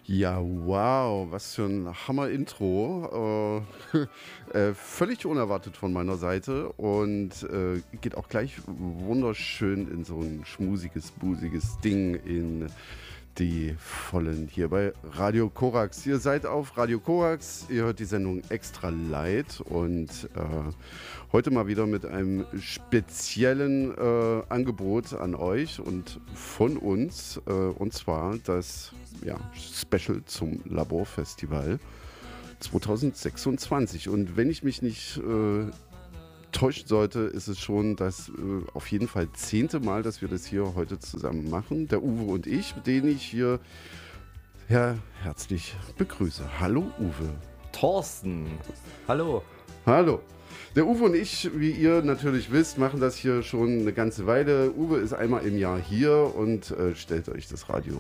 Ja, wow, was für ein Hammer-Intro. Völlig unerwartet von meiner Seite und geht auch gleich wunderschön in so ein schmusiges, busiges Ding in die Vollen hier bei Radio Korax. Ihr seid auf Radio Korax, ihr hört die Sendung Extra Light und heute mal wieder mit einem speziellen Angebot an euch und von uns und zwar das Special zum Laborfestival 2026. Und wenn ich mich nicht täuschen sollte, ist es schon das auf jeden Fall 10. Mal, dass wir das hier heute zusammen machen. Der Uwe und ich, den ich hier herzlich begrüße. Hallo Uwe. Thorsten, hallo. Hallo. Der Uwe und ich, wie ihr natürlich wisst, machen das hier schon eine ganze Weile. Uwe ist einmal im Jahr hier und stellt euch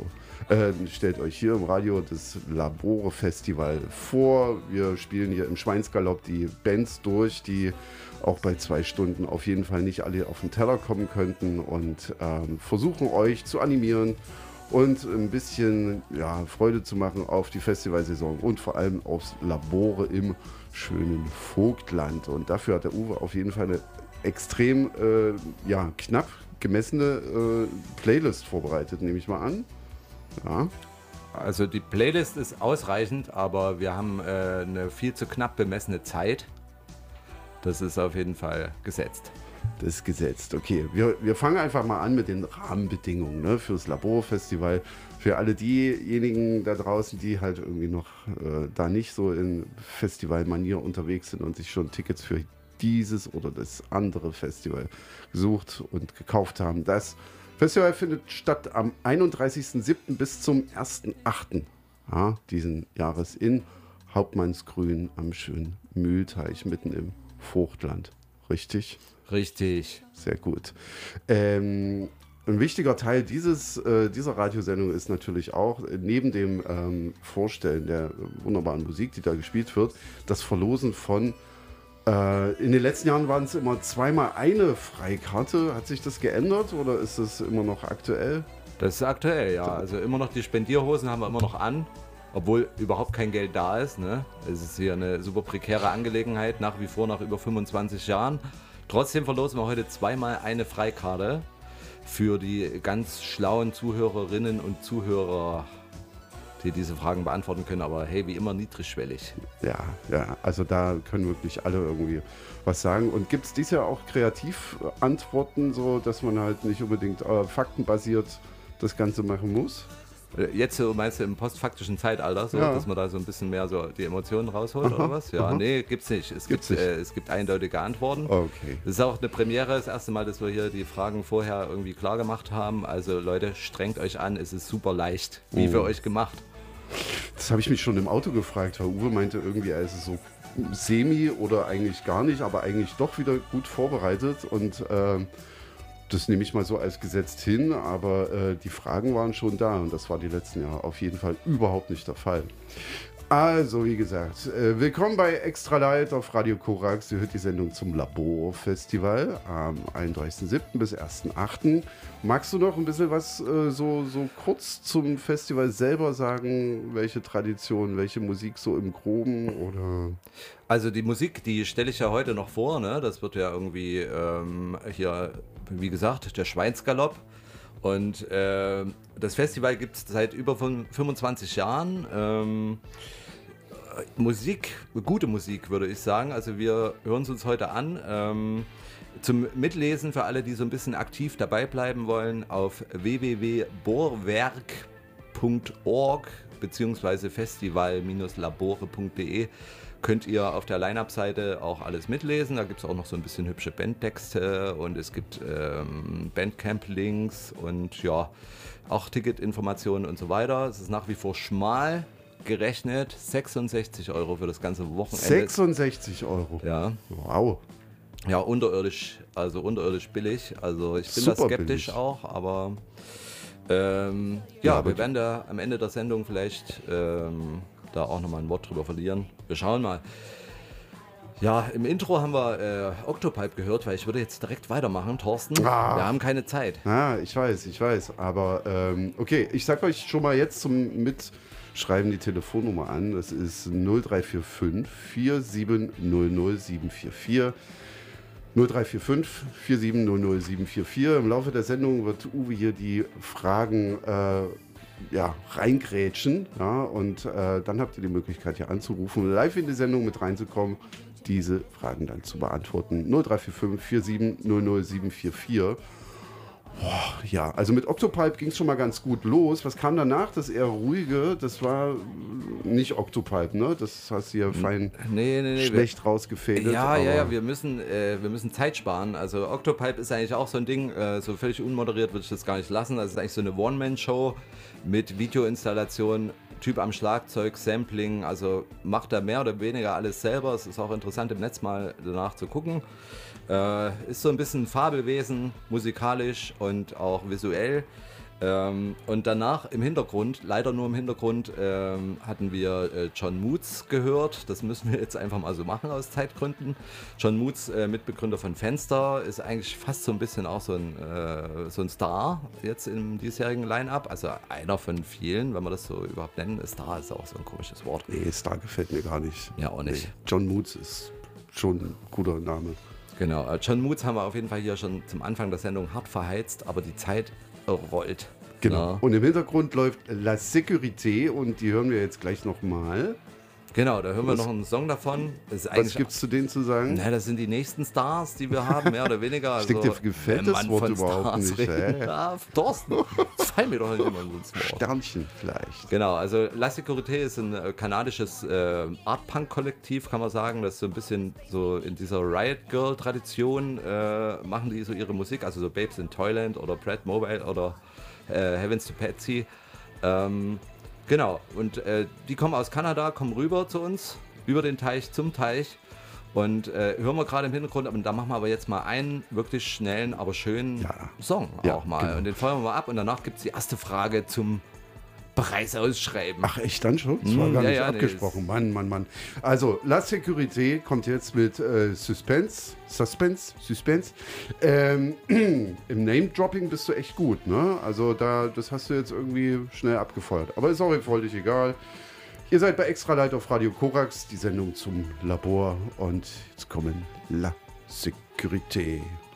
hier im Radio das Labore-Festival vor. Wir spielen hier im Schweinsgalopp die Bands durch, die auch bei 2 Stunden auf jeden Fall nicht alle auf den Teller kommen könnten und versuchen euch zu animieren und ein bisschen Freude zu machen auf die Festivalsaison und vor allem aufs Labore im schönen Vogtland. Und dafür hat der Uwe auf jeden Fall eine extrem knapp gemessene Playlist vorbereitet, nehme ich mal an. Ja. Also die Playlist ist ausreichend, aber wir haben eine viel zu knapp bemessene Zeit. Das ist auf jeden Fall gesetzt. Das ist gesetzt. Okay, wir fangen einfach mal an mit den Rahmenbedingungen fürs Laborfestival. Für alle diejenigen da draußen, die halt irgendwie noch da nicht so in Festivalmanier unterwegs sind und sich schon Tickets für dieses oder das andere Festival gesucht und gekauft haben. Das Festival findet statt am 31.07. bis zum 1.08. Diesen Jahres in Hauptmannsgrün am schönen Mühlteich mitten im Vogtland. Richtig? Richtig. Sehr gut. Ein wichtiger Teil dieser Radiosendung ist natürlich auch, neben dem Vorstellen der wunderbaren Musik, die da gespielt wird, das Verlosen von, in den letzten Jahren waren es immer zweimal eine Freikarte. Hat sich das geändert oder ist es immer noch aktuell? Das ist aktuell, ja. Also immer noch die Spendierhosen haben wir immer noch an, obwohl überhaupt kein Geld da ist. Ne? Es ist hier eine super prekäre Angelegenheit, nach wie vor nach über 25 Jahren. Trotzdem verlosen wir heute zweimal eine Freikarte für die ganz schlauen Zuhörerinnen und Zuhörer, die diese Fragen beantworten können, aber hey, wie immer niedrigschwellig. Ja, also da können wirklich alle irgendwie was sagen. Und gibt es dieses Jahr auch Kreativantworten, so dass man halt nicht unbedingt faktenbasiert das Ganze machen muss? Jetzt so meinst du im postfaktischen Zeitalter, so, dass man da so ein bisschen mehr so die Emotionen rausholt oder was? Ja, nee, gibt's nicht. Es gibt eindeutige Antworten. Okay. Das ist auch eine Premiere, das erste Mal, dass wir hier die Fragen vorher irgendwie klar gemacht haben. Also Leute, strengt euch an, es ist super leicht. Wie für euch gemacht. Das habe ich mich schon im Auto gefragt, weil Uwe meinte irgendwie, er ist so semi oder eigentlich gar nicht, aber eigentlich doch wieder gut vorbereitet und das nehme ich mal so als gesetzt hin, aber die Fragen waren schon da und das war die letzten Jahre auf jeden Fall überhaupt nicht der Fall. Also, wie gesagt, willkommen bei Extra Light auf Radio Korax. Ihr hört die Sendung zum Laborfestival am 31.07. bis 1.08. Magst du noch ein bisschen was so kurz zum Festival selber sagen? Welche Tradition, welche Musik so im Groben? Oder? Also die Musik, die stelle ich ja heute noch vor. Ne? Das wird ja irgendwie hier, wie gesagt, der Schweinsgalopp. Und das Festival gibt es seit über 25 Jahren. Musik, gute Musik würde ich sagen. Also wir hören es uns heute an. Zum Mitlesen für alle, die so ein bisschen aktiv dabei bleiben wollen, auf www.bohrwerk.org bzw. festival-labore.de könnt ihr auf der Line-Up-Seite auch alles mitlesen. Da gibt es auch noch so ein bisschen hübsche Bandtexte und es gibt Bandcamp-Links und ja, auch Ticketinformationen und so weiter. Es ist nach wie vor schmal gerechnet, 66 € für das ganze Wochenende. 66 €? Ja. Wow. Ja, unterirdisch billig. Also ich bin Super da skeptisch billig. auch, aber aber wir werden da am Ende der Sendung vielleicht da auch nochmal ein Wort drüber verlieren. Wir schauen mal. Ja, im Intro haben wir Octopipe gehört, weil ich würde jetzt direkt weitermachen, Thorsten. Wir haben keine Zeit. Ja, ich weiß. Aber okay, ich sag euch schon mal jetzt zum schreiben die Telefonnummer an. Das ist 0345 4700 744. 0345 4700 744. Im Laufe der Sendung wird Uwe hier die Fragen reingrätschen. Ja, und dann habt ihr die Möglichkeit, hier anzurufen, live in die Sendung mit reinzukommen, diese Fragen dann zu beantworten. 0345 4700 744. Boah, ja, also mit Octopipe ging es schon mal ganz gut los. Was kam danach? Das eher ruhige, das war nicht Octopipe, ne? Das hast du ja fein schlecht rausgefädelt. Ja, wir müssen Zeit sparen. Also Octopipe ist eigentlich auch so ein Ding, so völlig unmoderiert würde ich das gar nicht lassen. Das ist eigentlich so eine One-Man-Show mit Videoinstallation, Typ am Schlagzeug, Sampling, also macht er mehr oder weniger alles selber. Es ist auch interessant im Netz mal danach zu gucken. Ist so ein bisschen Fabelwesen, musikalisch und auch visuell. Und danach im Hintergrund, leider nur im Hintergrund, hatten wir John Moods gehört. Das müssen wir jetzt einfach mal so machen aus Zeitgründen. John Moods, Mitbegründer von Fenster, ist eigentlich fast so ein bisschen auch so ein Star jetzt im diesjährigen Line-Up. Also einer von vielen, wenn man das so überhaupt nennen. Star ist auch so ein komisches Wort. Nee, Star gefällt mir gar nicht. Ja, auch nicht. Nee. John Moods ist schon ein guter Name. Genau, John Moods haben wir auf jeden Fall hier schon zum Anfang der Sendung hart verheizt, aber die Zeit rollt. Genau. Ja. Und im Hintergrund läuft La Sécurité und die hören wir jetzt gleich nochmal. Genau, da hören wir noch einen Song davon. Was gibt es zu denen zu sagen? Na, das sind die nächsten Stars, die wir haben, mehr oder weniger. Also, Dir gefällt das Wort überhaupt nicht, Ja, Thorsten, das fallen mir doch nicht immer so ins Wort. Sternchen vielleicht. Genau, also La Sécurité ist ein kanadisches Art-Punk-Kollektiv, kann man sagen. Das ist so ein bisschen so in dieser Riot-Girl-Tradition machen die so ihre Musik, also so Babes in Toyland oder Brad Mobile oder Heavens to Patsy. Genau, und die kommen aus Kanada, kommen rüber zu uns, über den Teich zum Teich und hören wir gerade im Hintergrund, aber da machen wir aber jetzt mal einen wirklich schnellen, aber schönen Song auch mal. Genau. Und den feuern wir mal ab und danach gibt es die erste Frage zum Preis ausschreiben. Ach, echt dann schon? Das war gar nicht abgesprochen. Mann. Also, La Sécurité kommt jetzt mit Suspense. Im Name-Dropping bist du echt gut, ne? Also, das hast du jetzt irgendwie schnell abgefeuert. Aber ist auch völlig egal. Ihr seid bei Extra Light auf Radio Korax, die Sendung zum Labor. Und jetzt kommen La Sécurité.